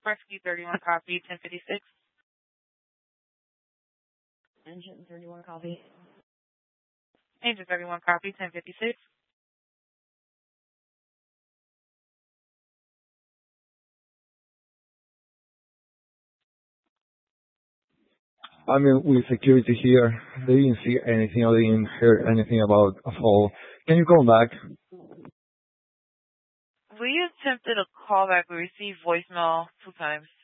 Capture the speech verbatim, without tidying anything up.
Rescue thirty-one copy, ten fifty-six. Engine thirty-one copy. Engine thirty-one copy, ten fifty-six. I mean, with security here, they didn't see anything, or they didn't hear anything about a fall. Can you call back? We attempted a callback. We received voicemail two times.